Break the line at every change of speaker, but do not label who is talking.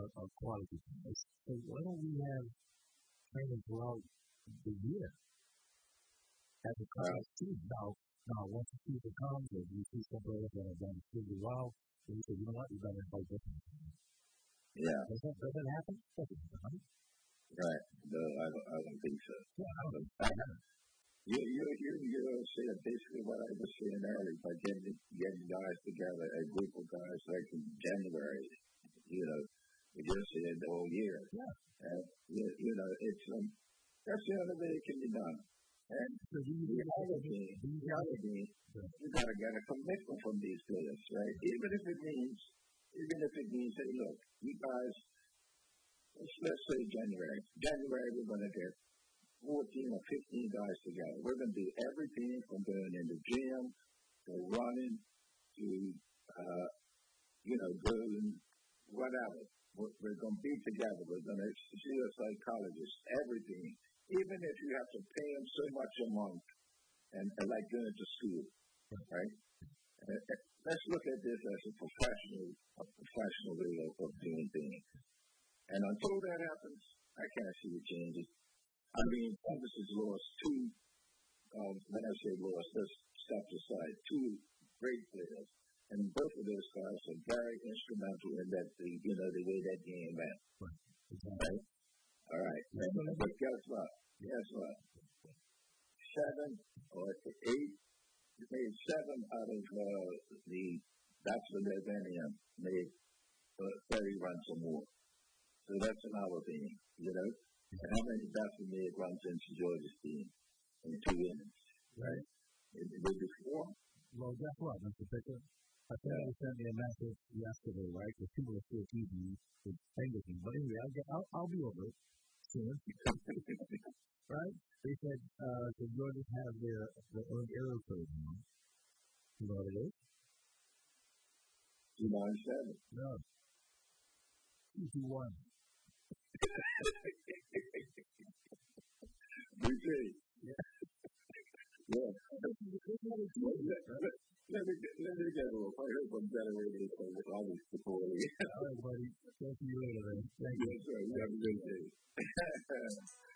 of quality. So why don't we have training throughout the year as a college team? Now, once the season comes, if you see some players that have done really well, then you say, you know what, you got to invite them.
Yeah.
Does that happen?
Right. No, I don't think so.
Yeah, I don't think so.
You said basically what I was saying earlier by getting guys together, a group of guys like in January, we just said the whole year.
Yeah.
And, it's, that's the only way it can be done. And
so
the other thing, you got to get a commitment from these players, right? Even if it means, hey, look, you guys, let's say January. January, we're going to get 14 or 15 guys together. We're going to do everything from going in the gym to running to, going whatever. We're going to be together. We're going to see a psychologist, everything. Even if you have to pay them so much a month and like going to school, right? Let's look at this as a professional way of doing things. And until that happens, I can't see the changes. I mean, Texas has lost two, when I say lost, let's step aside, two great players. And both of those guys are very instrumental in that, the way that game went. Right? All right. But guess what? 7 or 8, you made 7 out of that's the Millennium made 30 runs or more. So that's another thing, And how many Boston made runs into Georgia's team in 2 innings, right? Did you 4?
Well, guess what, Mr. Picker? I think you sent me a message yesterday, right? Because people are still keeping me with everything. But anyway, I'll be over it soon. Right? They said the Georgians have their own error code now. You know what it is?
297.
No. 221.
BJ.
Yeah.
Yeah. Let me get a little. I heard from generators from the other supporting.
All right, buddy. Talk to you later, man. Thank you.
Yes, sir. You have a good day.